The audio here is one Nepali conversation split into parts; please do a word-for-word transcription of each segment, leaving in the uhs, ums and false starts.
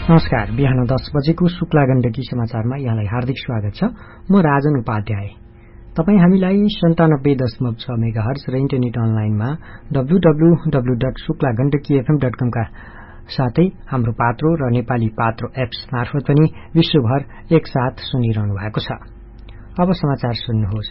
नमस्कार। बिहान दस बजेको शुक्ला गण्डकी समाचारमा यहाँलाई हार्दिक स्वागत छ। म राजन उपाध्याय। तपाई हामीलाई सन्तानब्बे दशमलव छ मेगाहर्ज र इन्टरनेट अनलाइनमा W W W dot Shukla Gandaki FM dot कम का साथै हाम्रो पात्रो र नेपाली पात्रो एप्स मार्फत पनि विश्वभर एकसाथ सुनिरहनु भएको छ। अब समाचार सुन्नुहोस्।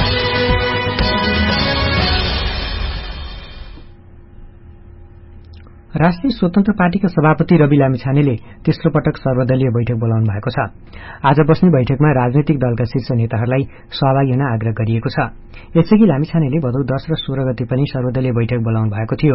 राष्ट्रिय स्वतन्त्र पार्टीका सभापति रवि लामिछानेले तेस्रो पटक सर्वदलीय बैठक बोलाउनु भएको छ। आज बस्ने बैठकमा राजनैतिक दलका शीर्ष नेताहरूलाई सहभागी हुन आग्रह गरिएको छ। यसअघि लामिछानेले भदौ दश र सोह्र गते पनि सर्वदलीय बैठक बोलाउनु भएको थियो।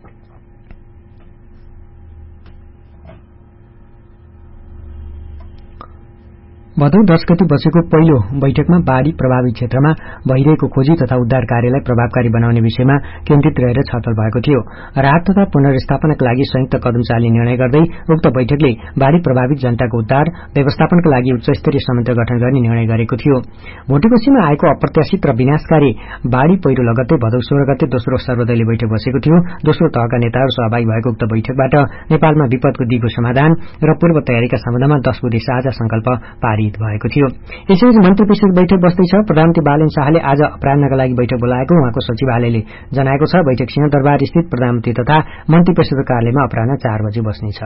भदौ दश गते बसेको पहिलो बैठकमा बाढ़ी प्रभावित क्षेत्रमा भइरहेको खोजी तथा उद्धार कार्यलाई प्रभावकारी बनाउने विषयमा केन्द्रित रहेर छलफल भएको थियो। राहत तथा पुनर्स्थापनाका लागि संयुक्त कदम चाल्ने निर्णय गर्दै उक्त बैठकले बाढ़ी प्रभावित जनताको उद्धार व्यवस्थापनका लागि उच्चस्तरीय समिति गठन गर्ने निर्णय गरेको थियो। भोटेकोशीमा आएको अप्रत्याशित र विनाशकारी बाढ़ी पहिरो लगत्तै भदौ सोह्र गते दोस्रो सर्वदलीय बैठक बसेको थियो। दोस्रो तहका नेताहरू सहभागी भएको उक्त बैठकबाट नेपालमा विपदको दिगो समाधान र पूर्व तयारीका सम्बन्धमा दश बुँदे साझा संकल्प पारित भएको थियो। यसैबीच मन्त्री परिषद बैठक बस्दैछ। प्रधानमन्त्री बालेन शाहले आज अपराह्नका लागि बैठक बोलाएको उहाँको सचिवालयले जनाएको छ। बैठक सिंहदरबार स्थित प्रधानमन्त्री तथा मन्त्री परिषद कार्यालयमा अपराह्न चार बजे बस्नेछ।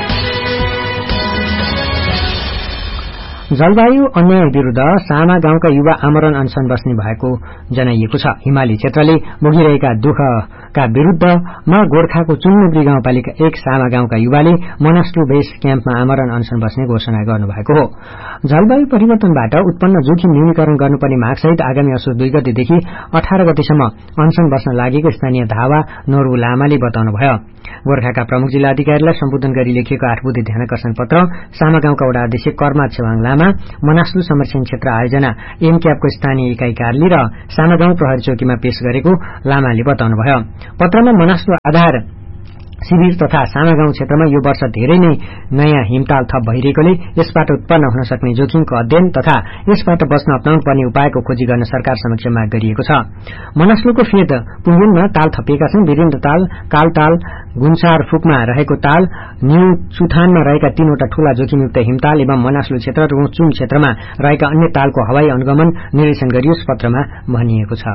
जलवायु अन्याय विरूद्ध सामा गाउँका युवा आमरण अनशन बस्ने भएको जनाइएको छ। हिमाली क्षेत्रले भोगिरहेका दुःखका विरूद्धमा गोर्खाको चुन्मुगरी गाउँपालिका एक सामा गाउँका युवाले मनस्लु बेस क्याम्पमा आमरण अनशन बस्ने घोषणा गर्नुभएको हो। जलवायु परिवर्तनबाट उत्पन्न जोखिम न्यूनीकरण गर्नुपर्ने मागसहित आगामी असोज दुई गतेदेखि अठार गतेसम्म अनशन बस्न लागेको स्थानीय धावा नोरु लामाले बताउनुभयो। गोर्खाका प्रमुख जिल्ला अधिकारीलाई सम्बोधन गरी लेखिएको आठ बुँदे ध्यानाकर्षण पत्र सामा गाउँका वडा अध्यक्ष कर्मा छेवाङ लामा, मनस्लु संरक्षण क्षेत्र आयोजना एम क्यापको स्थानीय इकाई कार्यालय र सामा गाउँ प्रहरी चौकीमा पेश गरेको लामाले बताउनुभयो। पत्रमा मनस्लु आधार शिविर तथा सामा गाउँ क्षेत्रमा यो वर्ष धेरै नै नयाँ हिमताल थप भइरहेकोले यसबाट उत्पन्न हुन सक्ने जोखिमको अध्ययन तथा यसबाट बस्न अप्नाउनु पर्ने उपायको खोजी गर्न सरकार समक्ष माग गरिएको छ। मनस्लुको फेद पुङ्गुनमा ताल थपिएका छन्। वीरेन्द्र ताल, काल ताल, गुन्सार फुकमा रहेको ताल, न्यू चुथानमा रहेका तीनवटा ठूला जोखिमयुक्त हिमताल एवं मनस्लु क्षेत्र र चुन क्षेत्रमा रहेका अन्य तालको हवाई अनुगमन निरीक्षण गरियोस् पत्रमा भनिएको छ।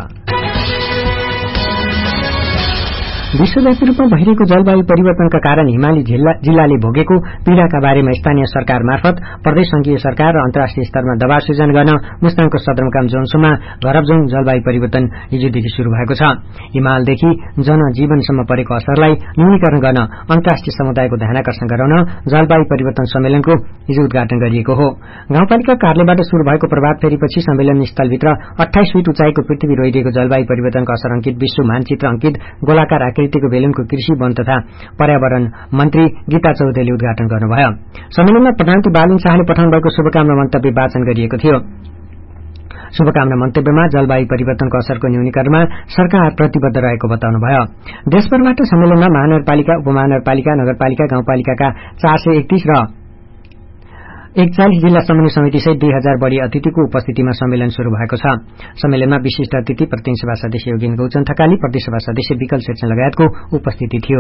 विश्वव्यापी रूपमा भइरहेको जलवायु परिवर्तनका कारण हिमाली जिल्लाले भोगेको पीड़ाका बारेमा स्थानीय सरकार मार्फत प्रदेश संघीय सरकार र अन्तर्राष्ट्रिय स्तरमा दबाव सृजना गर्न मुस्ताङको सदरमुकाम जोन्सोमा घरबजौं जलवायु परिवर्तन हिजोदेखि शुरू भएको छ। हिमालदेखि जनजीवनसम्म परेको असरलाई न्यूनीकरण गर्न अन्तर्राष्ट्रिय समुदायको ध्यानाकर्षण गराउन जलवायु परिवर्तन सम्मेलनको हिजो उद्घाटन गरिएको हो। गाउँपालिका कार्यालयबाट शुरू भएको प्रभात फेरीपछि सम्मेलन स्थलभित्र अठाइस फिट उचाइको पृथ्वी रोइरहेको जलवायु परिवर्तनको असर अंकित विश्व मानचित्र अंकित गोलाकार आकृतिको बेलुनको कृषि वन तथा पर्यावरण मन्त्री गीता चौधरीले उद्घाटन गर्नुभयो। सम्मेलनमा प्रधानमन्त्री बालेन शाहले पठाउनु भएको शुभकामना मन्तव्य वाचन गरिएको थियो। शुभकामना मन्तव्यमा जलवायु परिवर्तनको असरको न्यूनीकरणमा सरकार प्रतिबद्ध रहेको बताउनुभयो। देशभरबाट सम्मेलनमा महानगरपालिका, उपमहानगरपालिका, नगरपालिका, गाउँपालिकाका चार सय एकतीस र एकचालिस जिल्ला समन्वय समिति सहित दुई हजार बढ़ी अतिथिको उपस्थितिमा सम्मेलन शुरू भएको छ। सम्मेलनमा विशिष्ट अतिथि प्रतिनिधि सभा सदस्य योगेन गौचन थकाली, प्रदेश सभा सदस्य विकल शेरचन लगायतको उपस्थिति थियो।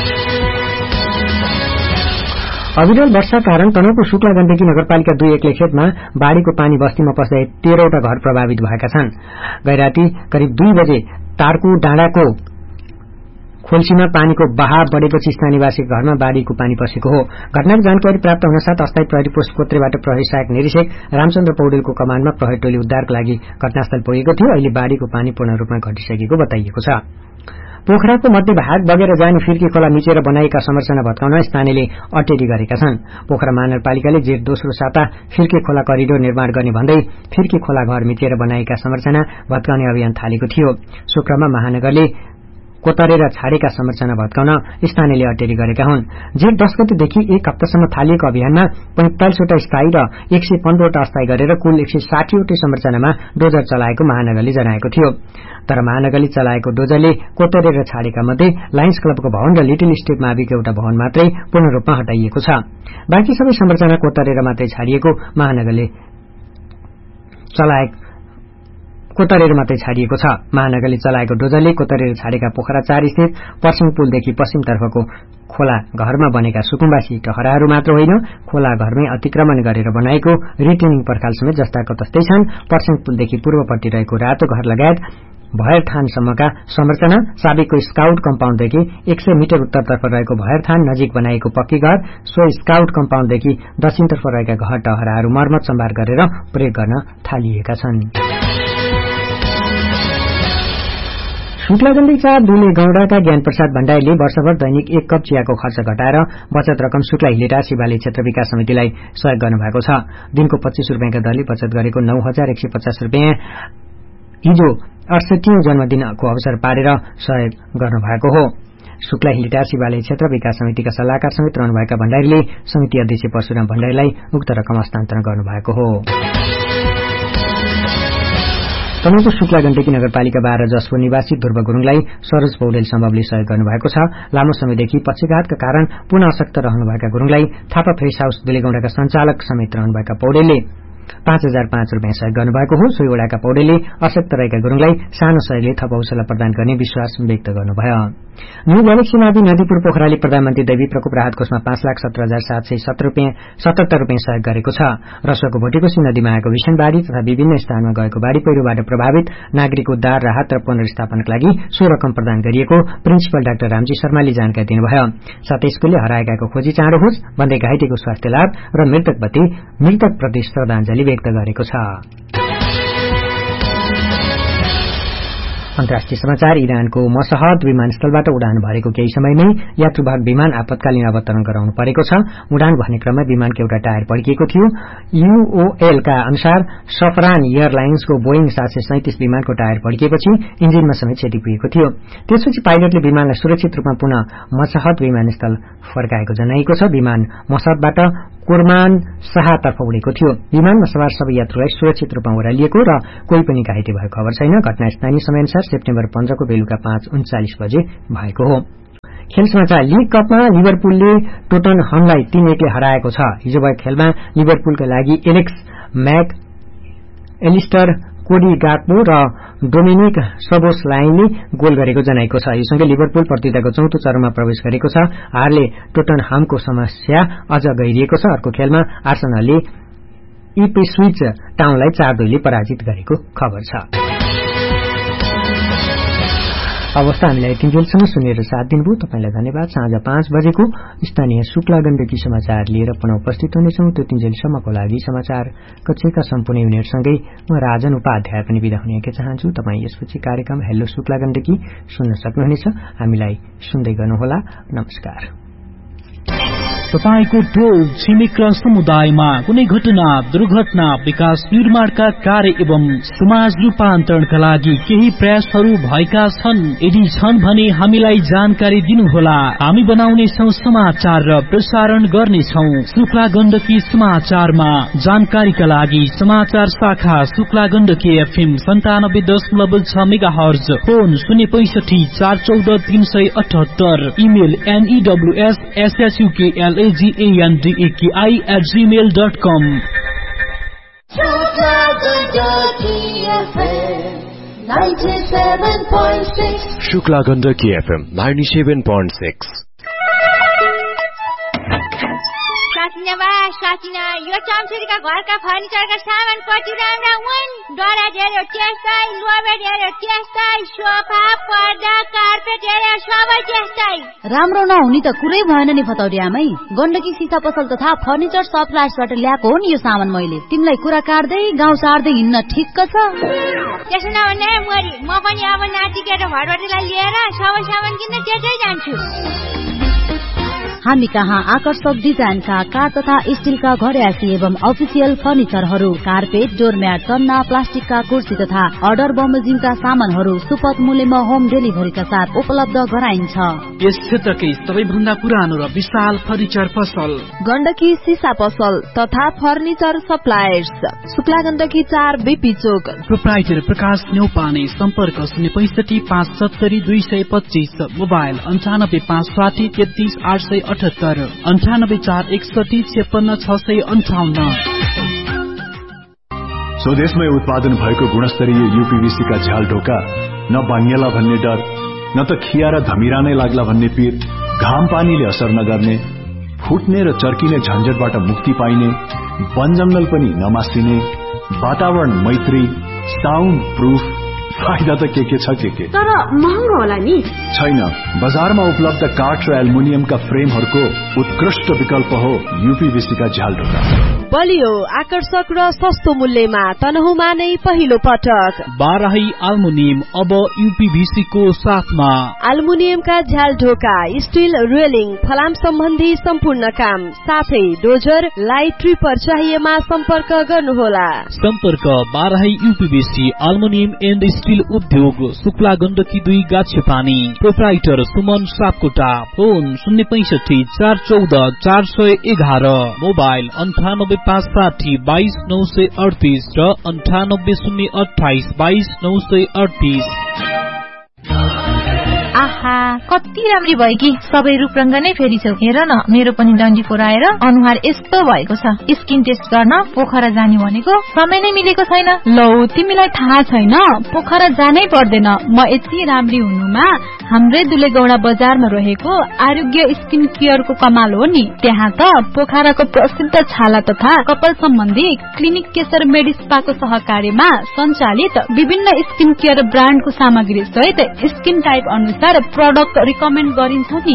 अविरल वर्षा कारण तनहुको शुक्ला गण्डकी नगरपालिका दुई एक्लै खेतमा बाढ़ीको पानी बस्तीमा पस्दा तेह्रवटा घर प्रभावित भएका छन्। गैराती करिब दुई बजे तारकु डाँडाको खोल्सीमा पानीको बहाव बढ़ेपछि स्थानीयवासीको घरमा बाढ़ीको पानी पसेको हो। घटनाको जानकारी प्राप्त हुनसाथ अस्थायी प्रहरी पोस्ट कोत्रेबाट प्रहरी सहायक निरीक्षक रामचन्द्र पौडेलको कमाण्डमा प्रहरी टोली उद्धारको लागि घटनास्थल पुगेको थियो। अहिले बाढ़ीको पानी पूर्ण रूपमा घटिसकेको बताइएको छ। पोखराको मध्य भाग बगेर जाने फिर्की खोला मिचेर बनाइएका संरचना भत्काउन स्थानीयले अटेरी गरेका छन्। पोखरा महानगरपालिकाले जेठ दोस्रो साता फिर्की खोला करिडोर निर्माण गर्ने भन्दै फिर्की खोला घर मिचेर बनाइएका संरचना भत्काउने अभियान थालेको थियो। शुक्रबारमा महानगरले कोतरेर छाडेका संरचना भत्काउन स्थानीयले अटेरी गरेका हुन्। जेठ दश गतेदेखि एक हप्तासम्म थालिएको अभियानमा पैंतालिसवटा स्थायी र एक सय पन्ध्रवटा अस्थायी गरेर कुल एक सय साठीवटै संरचनामा डोजर चलाएको महानगरले जनाएको थियो। तर महानगरले चलाएको डोजरले कोतरेर छाडेका मध्ये लायन्स क्लबको भवन र लिटिल स्टेट माविको एउटा भवन मात्रै पूर्ण रूपमा हटाइएको छ। बाँकी सबै संरचना कोतरेर मात्रै छाडिएको महानगरले चलाएको कोतरेर मात्रै छाडिएको छ। महानगरले चलाएको डोजरले कोतरेर छाडेका पोखरा चार स्थित पर्सिङ पुलदेखि पश्चिमतर्फको खोला घरमा बनेका सुकुम्बासी टहराहरू मात्र होइन, खोला घरमै अतिक्रमण गरेर बनाएको रिटेनिङ पर्खाल समेत जस्ताको तस्तै छन्। पर्सिङ पुलदेखि पूर्वपट्टि रहेको रातो घर लगायत भयरथानसम्मका संरचना, साबिकको स्काउट कम्पाउन्डदेखि एक सय मिटर उत्तरतर्फ रहेको भयरथान नजिक बनाएको पक्की घर, सो स्काउट कम्पाउन्डदेखि दक्षिणतर्फ रहेका घर टहराहरू मर्मत सम्भार गरेर प्रयोग गर्न थालिएका छन्। शुक्लागण्डकी चार दुले गौडाका ज्ञान प्रसाद भण्डारीले वर्षभर दैनिक एक कप चियाको खर्च घटाएर बचत रकम शुक्ला हिलेटा शिवालय क्षेत्र विकास समितिलाई सहयोग गर्नुभएको छ। दिनको पच्चीस रुपियाँका दरले बचत गरेको नौ हजार एक सय पचास रुपियाँ हिजो अडसठीौं जन्मदिनको अवसर पारेर सहयोग गर्नुभएको हो। शुक्ला हिलेटा शिवालय क्षेत्र विकास समितिका सल्लाहकार समेत रहनुभएका भण्डारीले समिति अध्यक्ष परशुराम भण्डारीलाई उक्त रकम हस्तान्तरण गर्नुभएको हो। तनहुँको शुक्ला गण्डकी नगरपालिका बाह्र जसको निवासी ध्रुव गुरूङलाई सरोज पौडेल सम्भवले सहयोग गर्नुभएको छ। लामो समयदेखि पक्षघातका कारण पुनः अशक्त रहनुभएका गुरूङलाई थापा फ्रेस हाउस दुलेगौंडाका संचालक समेत रहनुभएका पौडेलले पाँच हजार पाँच रुपियाँ सहयोग गर्नुभएको हो। सोही वडाका पौडेलले अशक्त रहेका गुरूङलाई सानो सहयोगले थप हौसला प्रदान गर्ने विश्वास व्यक्त गर्नुभयो। न्यू ग्यालेक्सी मावि नदीपुर पोखराले प्रधानमन्त्री दैवी प्रकोप राहत कोषमा पाँच लाख सत्र हजार सात सय सत्र रुपियाँ सतहत्तर रुपियाँ सहयोग गरेको छ। रसुवाको भोटेकोशी नदीमा आएको भीषण बाढ़ी तथा विभिन्न स्थानमा गएको बाढ़ी पहिरोबाट प्रभावित नागरिक उद्धार राहत र पुनर्स्थापनाका लागि सो रकम प्रदान गरिएको प्रिन्सिपल डाक्टर रामजी शर्माले जानकारी दिनुभयो। साथै स्कूलले हराएकाको खोजी चाँडो होस् भन्दै घाइतेको स्वास्थ्य लाभ र मृतकप्रति मृतकप्रति श्रद्धाञ्जली व्यक्त गरेको छ। अन्तर्राष्ट्रिय समाचार। इरानको मसहद विमानस्थलबाट उडान भरेको केही समयमै यात्रुवाहक विमान आपतकालीन अवतरण गराउनु परेको छ। उडान भर्ने क्रममा विमानको एउटा टायर पड्किएको थियो। यूओएलका अनुसार सफरान एयरलाइन्सको बोइङ सात सय सैंतिस विमानको टायर पड्किएपछि इन्जिनमा समेत क्षति पुगेको थियो। त्यसपछि पाइलटले विमानलाई सुरक्षित रूपमा पुनः मसहद विमानस्थल फर्काएको जनाइएको छ। विमान मसहदबाट कुर्मान शाहतर्फ उडेको थियो। विमानमा सवार सबै यात्रुलाई सुरक्षित रूपमा ओह्रालिएको र कोही पनि घाइते भएको खबर छैन। घटना स्थानीय समयअनुसार सेप्टेम्बर पन्ध्रको बेलुका पाँच उन्चालिस बजे भएको हो। खेल समाचार। लीग कपमा लिभरपुलले टोटनहमलाई तीन एकले हराएको छ। हिजो भएको खेलमा लिभरपुलका लागि एलेक्स मैक एलिस्टर, कोडी गाक्पो र डोमिनिक सबोसलाइनले गोल गरेको जनाएको छ। यो सँगै लिभरपुल प्रतियोगिताको चौथो चरणमा प्रवेश गरेको छ। हारले टोटनहामको समस्या अझ गहिरिएको छ। अर्को खेलमा आर्सेनलले इप्सविच टाउनलाई चार दुईले पराजित गरेको खबर छ। अवस्था हामीलाई तिनजेलसम्म सुनेर साथ दिनुभयो तपाईलाई धन्यवाद। साँझ पाँच बजेको स्थानीय शुक्ला गण्डकी समाचार लिएर पुनः उपस्थित हुनेछौं। त्यो तिनजेलसम्मको लागि समाचार कक्षका सम्पूर्ण युनिटसँगै म राजन उपाध्याय पनि बिदा हुन के चाहन्छु। तपाई यसपछि कार्यक्रम हेलो शुक्ला गण्डकी सुन्न सक्नुहुनेछ। हामीलाई सुन्दै गर्नुहोला। नमस्कार। तपाईको टोल छिमेक र समुदायमा कुनै घटना, दुर्घटना, विकास निर्माणका कार्य एवं समाज रूपान्तरणका लागि केही प्रयासहरू भएका छन्। यदि छन् भने हामीलाई जानकारी दिनुहोला। हामी बनाउनेछौं समाचार र प्रसारण गर्नेछौं। शुक्ला गण्डकी समाचारमा जानकारीका लागि समाचार शाखा शुक्ला गण्डकी एफएम सन्तानब्बे दशमलव छ मेगा हर्ज, फोन शून्य पैंसठी चार चौध तीन सय अठहत्तर, email एनईडब्ल्यूएस एसएसयूकेएल G-A-N-D-A-K-I at gmail dot com. Shukla Gandaki F M ninety-seven point six. Shukla Gandaki F M ninety-seven point six. सासिना बा सासिना यो चम्चुरीका घरका फर्निचरका सामान कति राम्रा हुन्। डरा हेर्यो त्यस्तै, लोबेट हेर्यो त्यस्तै, सोफा, पर्दा, कार्पेट हेर्यो सबै त्यस्तै। राम्रो नहुने त कुरै भएन नि फतौरी आमै। गण्डकी सीसा पसल तथा फर्निचर सप्लायर्सबाट ल्याएको हो नि यो सामान मैले। तिमीलाई कुरा काट्दै गाउँ सार्दै हिँड्न ठिक्क छ। त्यसो नभने मरी म पनि अब नातिकेर घरबाटलाई लिएर सबै सामान किन्न त्यतै जान्छु। हामी कहाँ आकर्षक डिजाइनका काठ तथा स्टीलका घरयासी एवं अफिसियल फर्निचरहरू, कार्पेट, डोरम्याट, तन्ना, प्लास्टिकका कुर्सी तथा अर्डर बमोजिमका सामानहरू सुपथ मूल्यमा होम डेलिभरीका साथ उपलब्ध गराइन्छ। यस क्षेत्रकै सबैभन्दा पुरानो र विशाल फर्निचर पसल गण्डकी सीसा पसल तथा फर्निचर सप्लायर्स, शुक्ला गण्डकी चार बीपी चोक। प्रोप्राइटर प्रकाश न्यौपाने। सम्पर्क शून्य पैंसठी पाँच सत्तरी दुई सय पच्चीस, मोबाइल अन्ठानब्बे पाँच साठी तेत्तीस आठ सय अठहत्तर, अन्ठानब्बे चार एकसठी छेपन्न छ सय अन्ठाउन्न। स्वदेशमै उत्पादन भएको गुणस्तरीय यूपीवीसी का झ्याल ढोका न बाङ्गिएला भन्ने डर न त खिया र धमिरा नै लाग्ला भन्ने पीर, घाम पानीले असर नगर्ने, फुट्ने र चर्किने झन्झटबाट मुक्ति पाइने, वन जंगल पनि नमासिने, वातावरण मैत्री, साउन्ड प्रूफ, फाइदा त के के छ के के। तर महँगो होला नि? छैन, बजारमा उपलब्ध काठ र एल्युमिनियमका फ्रेमहरूको उत्कृष्ट विकल्प हो यूपीवीसी का झ्याल ढोका। बलियो, आकर्षक र सस्तो मूल्यमा तनहुमा नै पहिलो पटक बाराही एल्युमिनियम अब यूपीवीसी को साथमा। एल्युमिनियमका झ्याल ढोका, स्टील रेलिङ, फलाम सम्बन्धी सम्पूर्ण काम, साथै डोजर, लाइट ट्रिपर चाहिएमा सम्पर्क गर्नुहोला। सम्पर्क Barahi UPVC aluminium and steel उद्योग, शुक्ला गण्डकी दुई गाछे पानी। प्रोप्राइटर सुमन सापकोटा। फोन शून्य पैंसठी चार चौध चार सय एघार। मोबाइल अन्ठानब्बे पाँच साठी बाइस नौ सय अडतिस र अन्ठानब्बे शून्य अठाइस बाइस नौ सय अडतिस। आहा, कति राम्री भयो कि सबै रूपरंग नै फेरिछौ। हेर न, मेरो पनि डन्डी फोराएर अनुहार यस्तो भएको छ। स्किन टेस्ट गर्न पोखरा जाने भनेको समय नै मिलेको छैन। लौ, तिमीलाई थाहा छैन, पोखरा जानै पर्दैन। म यति राम्री हुनुमा हाम्रै दुलेगौडा बजारमा रहेको आरोग्य स्किन केयरको कमाल हो नि। त्यहाँ त पोखराको प्रसिद्ध छाला तथा कपाल सम्बन्धी क्लिनिक केशर मेडिस्पाको सहकार्यमा सञ्चालित विभिन्न स्किन केयर ब्रान्डको सामग्री सहित स्किन टाइप अनुसार प्रोडक्ट रिकमेन्ड गरिन्छ नि।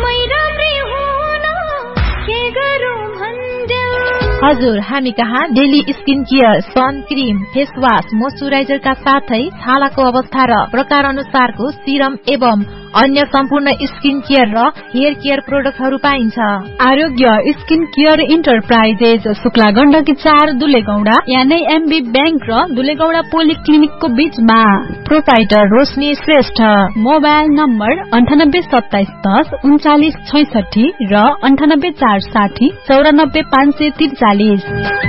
हजुर, हामी कहाँ daily skin care, sun cream, face wash, moisturiser का साथै छालाको अवस्था र प्रकार अनुसारको सिरम एवं अन्य सम्पूर्ण स्किन केयर र हेयर केयर प्रोडक्टहरू पाइन्छ। आरोग्य skin care enterprises, Shukla Gandaki चार, दुलेगौडा, यानी एमबी बैंक र दुलेगौडा पोलिक्लिनिकको बीचमा। प्रोप्राइटर रोशनी श्रेष्ठ। मोबाइल नम्बर अन्ठानब्बे सत्ताइस दस उन्चालिस छैसठी र अन्ठानब्बे चार साठी चौरानब्बे पाँच सय त्रिचालिस।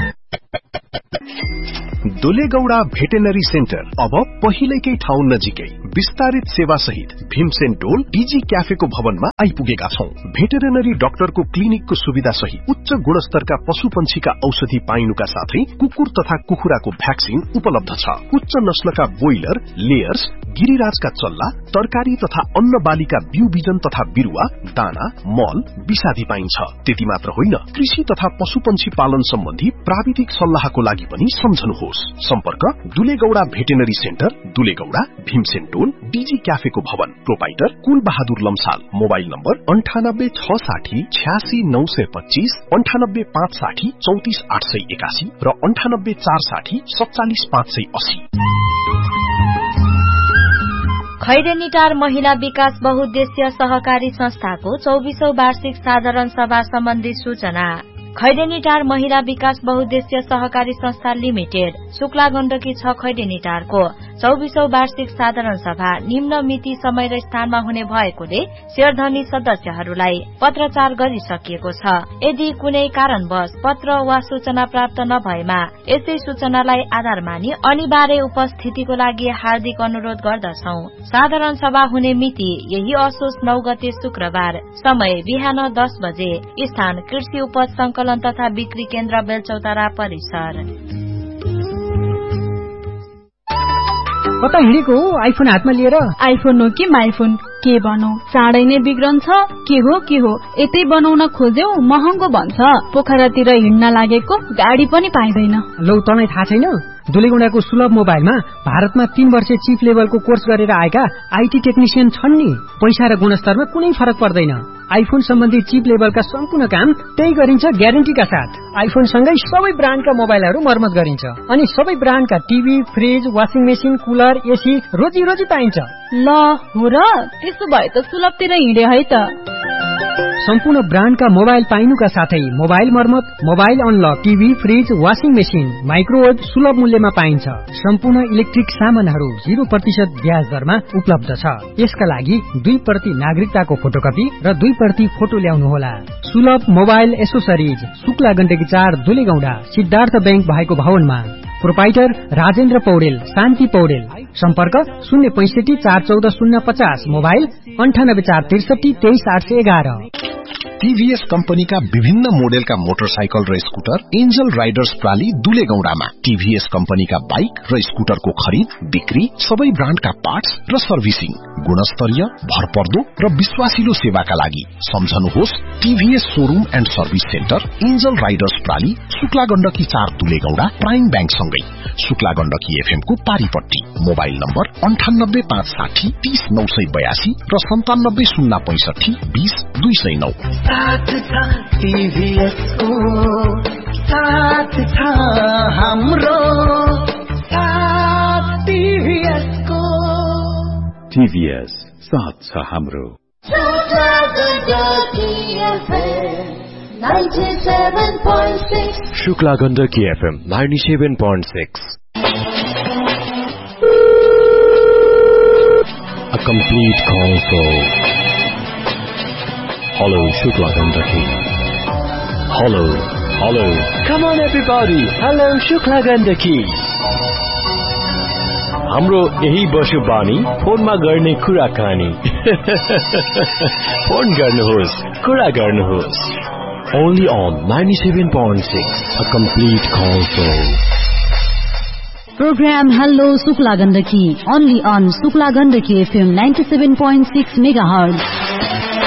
दुलेगौडा भेटेनरी सेन्टर अब पहिलेकै ठाउँ नजिकै विस्तारित सेवा सहित भीमसेन टोल डीजी क्याफेको भवनमा आइपुगेका छौं। भेटेरिनरी डाक्टरको क्लिनिकको सुविधा सहित उच्च गुणस्तरका पशु पंक्षीका औषधि पाइनुका साथै कुकुर तथा कुखुराको भ्याक्सिन उपलब्ध छ। उच्च नस्लका बोइलर, लेयर्स, गिरिराजका चल्ला, तरकारी तथा अन्न बालीका बिउ बिजन तथा बिरुवा, दाना, मल, विषादी पाइन्छ। त्यति मात्र होइन, कृषि तथा पशु पंक्षी पालन सम्बन्धी प्राविधिक सल्लाहको लागि पनि सम्झनुहोस्। सम्पर्क दुलेगौडा भेटेनरी सेन्टर, दुलेगौडा, भीमसेन टोल, डीजी क्याफेको भवन। प्रोपाइटर कुल बहादुर लम्साल। मोबाइल नम्बर अन्ठानब्बे छ साठी छ्यासी नौ सय पच्चीस, अन्ठानब्बे पाँच साठी चौतिस आठ सय एकासी र अन्ठानब्बे चार साठी सत्तालिस पाँच सय अस्सी। खैरेनीटार महिला विकास बहुद्देश्य सहकारी संस्थाको चौबीसौं वार्षिक साधारण सभा सम्बन्धी सूचना। खैरेनीटार महिला विकास बहुद्देश्य सहकारी संस्था लिमिटेड शुक्ला गण्डकी छ खैरेनीटारको चौबीसौं वार्षिक साधारण सभा निम्न मिति समय र स्थानमा हुने भएकोले शेयरधनी सदस्यहरूलाई पत्रचार गरिसकिएको छ। यदि कुनै कारणवश पत्र वा सूचना प्राप्त नभएमा यसै सूचनालाई आधार मानि अनिवार्य उपस्थितिको लागि हार्दिक अनुरोध गर्दछौ। साधारण सभा हुने मिति यही असोज नौ गते शुक्रबार, समय बिहान दस बजे, स्थान कृषि उपज संकलन तथा बिक्री केन्द्र बेलचौतारा परिसर। कता हिँडेको हो आइफोन हातमा लिएर? आइफोन हो कि माइफोन, के भनौ, चाँडै नै बिग्रन्छ। के हो के हो, यतै बनाउन खोज्यौ महँगो भन्छ। पोखरातिर हिँड्न लागेको गाडी पनि पाइँदैन। लौ, तँलाई थाहा छैन? दुलेगौडाको सुलभ मोबाइलमा भारतमा तीन वर्ष चिप लेभलको कोर्स गरेर आएका आईटी टेक्निशियन छन् नि। पैसा र गुणस्तरमा कुनै फरक पर्दैन। आइफोन सम्बन्धी चिप लेभलका सम्पूर्ण काम त्यही गरिन्छ ग्यारेन्टीका साथ। आइफोन सँगै सबै ब्रान्डका मोबाइलहरू मर्मत गरिन्छ अनि सबै ब्रान्डका TV, fridge, washing machine, cooler, AC रोजी रोजी पाइन्छ। ल हो र, त्यसो भए त सुलभतिर हिँडे है त। सम्पूर्ण ब्रान्डका मोबाइल पाइनुका साथै मोबाइल मर्मत, mobile unlock, TV, fridge, washing machine, microwave सुलभ मूल्यमा पाइन्छ। सम्पूर्ण इलेक्ट्रिक सामानहरू जीरो प्रतिशत ब्याज दरमा उपलब्ध छ। यसका लागि दुई प्रति नागरिकताको फोटोकपी र दुई प्रति फोटो ल्याउनुहोला। सुलभ मोबाइल एसोसरिज, शुक्ला गण्डकी चार, दुलेगौडा, सिद्धार्थ बैंक भएको भवनमा। प्रोपाइटर राजेन्द्र पौडेल, शान्ति पौडेल। सम्पर्क शून्य पैंसठी चार चौध शून्य पचास, मोबाइल अन्ठानब्बे चार त्रिसठी तेइस आठ सय एघार। टीभीएस कम्पनीका विभिन्न मोडेलका मोटरसाइकल र scooter angel Riders प्राली Dhule गौडामा। TVS कम्पनीका बाइक र स्कुटरको खरिद बिक्री, सबै ब्रान्डका पार्ट्स र सर्भिसिङ, गुणस्तरीय, भरपर्दो र विश्वासिलो सेवाका लागि सम्झनुहोस् TVS showroom and service centre angel Riders प्राली, Shukla Gandaki चार दुले गौडा, प्राइम बैंक सँगै शुक्ला गण्डकी एफएम को पारीपट्टी। मोबाइल नम्बर अन्ठानब्बे पाँच साठी तीस नौ सय बयासी र सन्तानब्बे शून्य पैंसठी बीस दुई सय नौ। साथ था टीभीएस को, साथ था हाम्रो साथ टीभीएस को। टीभीएस साथ छ हाम्रो। Shukla Gandaki FM ninety seven point six. A complete console. Hello, Shukla Gandaki. Hello, hello. Come on everybody. Hello, Shukla Gandaki. हाम्रो यही बस्यो बानी फोनमा गर्ने कुराकानी। फोन गर्नुहोस्, कुरा गर्नुहोस्। Only on ninety seven point six, a complete console. Program Hello Shukla Gandaki, only on Shukla Gandaki F M ninety-seven point six megahertz.